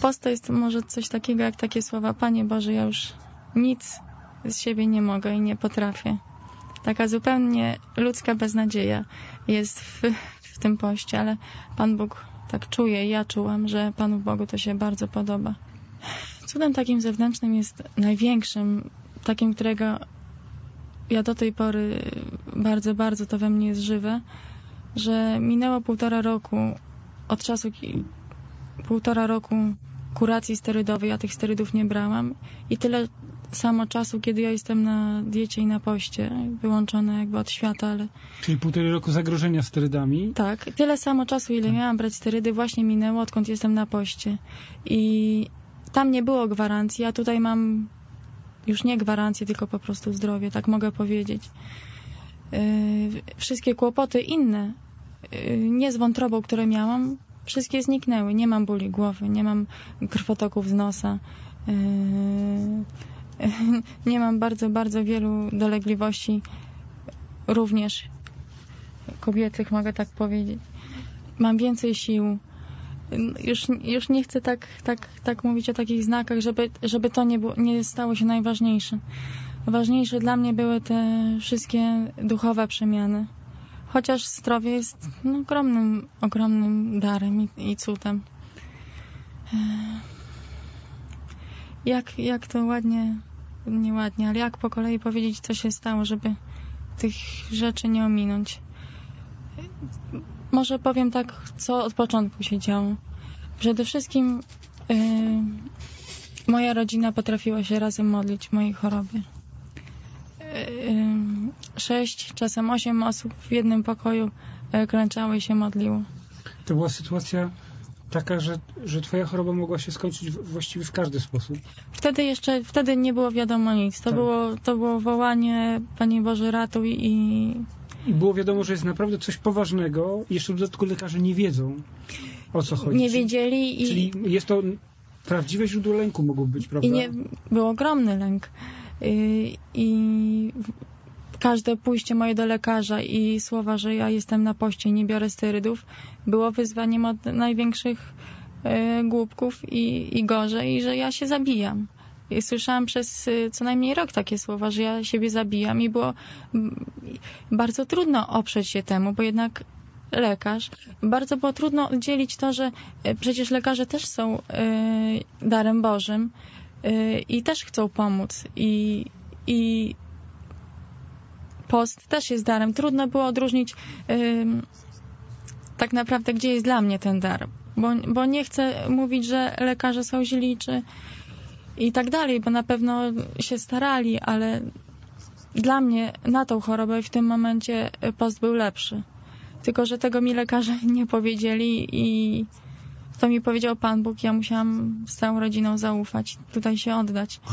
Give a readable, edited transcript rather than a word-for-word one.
Post to jest może coś takiego jak takie słowa: Panie Boże, ja już nic z siebie nie mogę i nie potrafię. Taka zupełnie ludzka beznadzieja jest w tym poście, ale Pan Bóg tak czuje i ja czułam, że Panu Bogu to się bardzo podoba. Cudem takim zewnętrznym jest największym, takim, którego ja do tej pory bardzo, bardzo to we mnie jest żywe, że minęło 1,5 roku od czasu, 1,5 roku kuracji sterydowej, ja tych sterydów nie brałam i tyle samo czasu, kiedy ja jestem na diecie i na poście, wyłączona jakby od świata, ale... Czyli 1,5 roku zagrożenia sterydami? Tak, tyle samo czasu, ile miałam brać sterydy, właśnie minęło, odkąd jestem na poście. I tam nie było gwarancji, a tutaj mam już nie gwarancję, tylko po prostu zdrowie, tak mogę powiedzieć. Wszystkie kłopoty inne, nie z wątrobą, które miałam, wszystkie zniknęły. Nie mam bóli głowy, nie mam krwotoków z nosa, nie mam bardzo, bardzo wielu dolegliwości, również kobiecych, mogę tak powiedzieć. Mam więcej sił. Już nie chcę tak mówić o takich znakach, żeby to nie stało się najważniejsze. Ważniejsze dla mnie były te wszystkie duchowe przemiany. Chociaż zdrowie jest ogromnym darem i cudem. Jak to nieładnie, ale jak po kolei powiedzieć, co się stało, żeby tych rzeczy nie ominąć. Może powiem tak, co od początku się działo. Przede wszystkim moja rodzina potrafiła się razem modlić w mojej chorobie. 6, czasem 8 osób w jednym pokoju klęczało i się modliło. To była sytuacja taka, że twoja choroba mogła się skończyć właściwie w każdy sposób. Wtedy nie było wiadomo nic. To było wołanie: Panie Boże, ratuj i było wiadomo, że jest naprawdę coś poważnego i jeszcze w dodatku lekarze nie wiedzą, o co chodzi. Nie wiedzieli Czyli jest to prawdziwe źródło lęku mogło być, prawda? Był ogromny lęk. I każde pójście moje do lekarza i słowa, że ja jestem na poście i nie biorę sterydów, było wyzwaniem od największych głupków i gorzej, że ja się zabijam. I słyszałam przez co najmniej rok takie słowa, że ja siebie zabijam i było bardzo trudno oprzeć się temu, bo jednak lekarz, bardzo było trudno oddzielić to, że przecież lekarze też są darem Bożym i też chcą pomóc i post też jest darem. Trudno było odróżnić tak naprawdę, gdzie jest dla mnie ten dar, bo nie chcę mówić, że lekarze są źli i tak dalej, bo na pewno się starali, ale dla mnie na tą chorobę w tym momencie post był lepszy. Tylko że tego mi lekarze nie powiedzieli i to mi powiedział Pan Bóg. Ja musiałam z całą rodziną zaufać, tutaj się oddać.